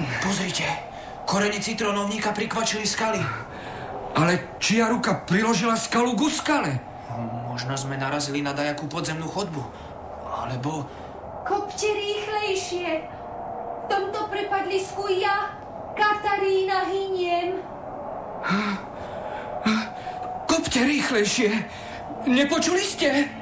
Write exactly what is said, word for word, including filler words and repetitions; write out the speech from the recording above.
Pozrite, korene citronovníka prikvačili skaly. Ale čia ruka priložila skalu ku skale. Možno sme narazili na dajakú podzemnú chodbu. Alebo... Kopte rýchlejšie. V tomto prepadlisku ja, Katarína, hyniem. Kopte rýchlejšie. Nepočuli ste?